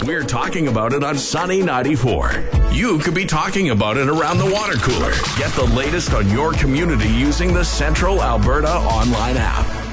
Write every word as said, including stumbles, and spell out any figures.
we're talking about it on Sunny ninety-four. You could be talking about it around the water cooler. Get the latest on your community using the Central Alberta online app.